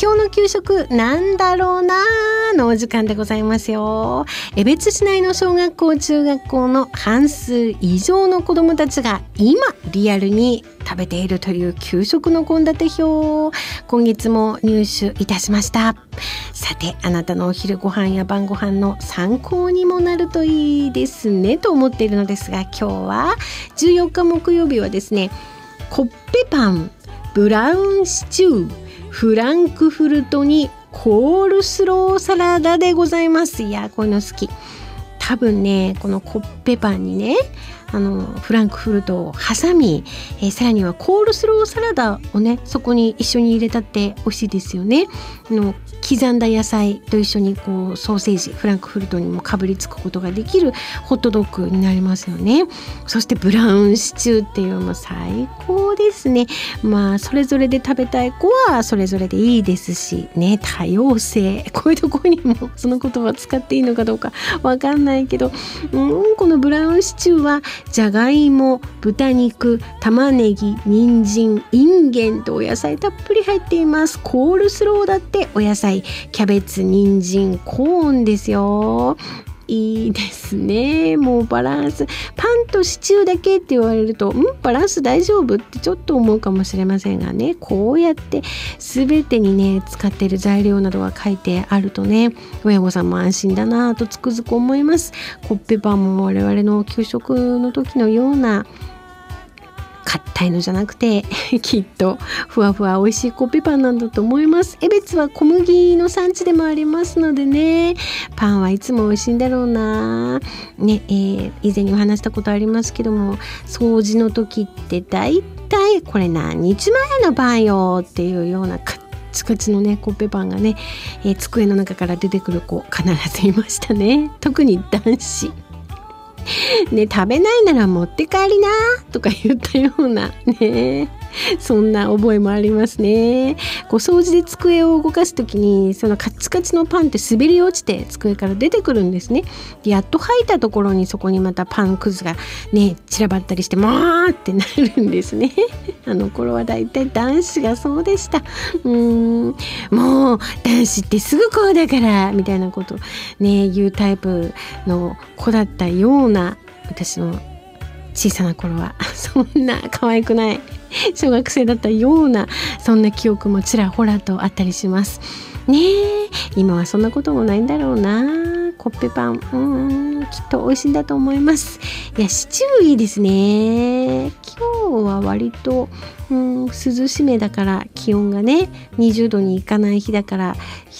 今日の給食なんだろうなのお時間でございますよ。江別市内の小学校中学校の半数以上の子どもたちが今リアルに食べているという給食の献立表、今月も入手いたしました。さて、あなたのお昼ご飯や晩ご飯の参考にもなるといいですねと思っているのですが、今日は14日木曜日はですね、コッペパン、ブラウンシチュー、フランクフルトにコールスローサラダでございます。いや、こういうの好き。多分ね、このコッペパンにね、フランクフルトを挟み、さらにはコールスローサラダをね、そこに一緒に入れたって美味しいですよね。刻んだ野菜と一緒にこうソーセージ、フランクフルトにもかぶりつくことができるホットドッグになりますよね。そしてブラウンシチューっていうもう最高ですね。まあそれぞれで食べたい子はそれぞれでいいですしね、多様性、こういうところにもその言葉使っていいのかどうかわかんないけど、このブラウンシチューはじゃがいも、豚肉、玉ねぎ、人参、インゲンとお野菜たっぷり入っています。コールスローだってお野菜、キャベツ、人参、コーンですよ。いいですね。もうバランス、パンとシチューだけって言われるとバランス大丈夫ってちょっと思うかもしれませんがね、こうやって全てにね使っている材料などが書いてあるとね、親御さんも安心だなとつくづく思います。コッペパンも我々の給食の時のような硬いのじゃなくてきっとふわふわ美味しいコッペパンなんだと思います。江別は小麦の産地でもありますのでね、パンはいつも美味しいんだろうなね。以前にも話したことありますけども、掃除の時ってだいたいこれ何日前のパンよっていうようなカッチカチのねコッペパンがね、机の中から出てくる子必ずいましたね。特に男子ね、食べないなら持って帰りなとか言ったようなね、そんな覚えもありますね。こう掃除で机を動かすときにそのカチカチのパンって滑り落ちて机から出てくるんですね。でやっと吐いたところにそこにまたパンくずがね散らばったりしてってなるんですね。あの頃はだいたい男子がそうでした。もう男子ってすぐこうだからみたいなことね言うタイプの子だったような、私の小さな頃はそんな可愛くない小学生だったような、そんな記憶もちらほらとあったりしますね。今はそんなこともないんだろうな。コッペパンきっと美味しいんだと思います。いや、シチューいいですね。今日は割と涼しめだから、気温がね20度にいかない日だから